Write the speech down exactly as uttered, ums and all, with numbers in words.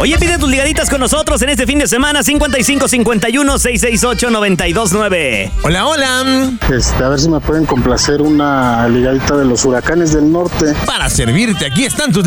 Oye, pide tus ligaditas con nosotros en este fin de semana. cincuenta y cinco cincuenta y uno, seiscientos sesenta y ocho, noventa y dos nueve. Hola, hola. Este, a ver si me pueden complacer una ligadita de los Huracanes del Norte. Para servirte, aquí están tus